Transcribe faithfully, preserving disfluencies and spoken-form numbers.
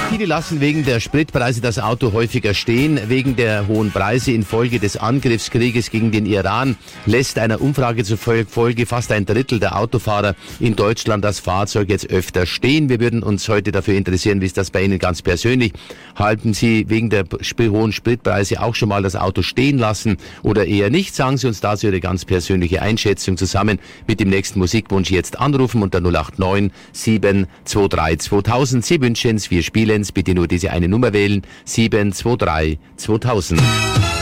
Viele lassen wegen der Spritpreise das Auto häufiger stehen. Wegen der hohen Preise infolge des Angriffskrieges gegen den Iran lässt einer Umfrage zufolge fast ein Drittel der Autofahrer in Deutschland das Fahrzeug jetzt öfter stehen. Wir würden uns heute dafür interessieren, wie ist das bei Ihnen ganz persönlich? Halten Sie wegen der hohen Spritpreise auch schon mal das Auto stehen lassen oder eher nicht? Sagen Sie uns dazu Ihre ganz persönliche Einschätzung zusammen mit dem nächsten Musikwunsch jetzt anrufen unter null acht neun sieben zwei drei zweitausend. Sie wünschen es, wir spielen es. Bitte nur diese eine Nummer wählen, sieben zwei drei zweitausend.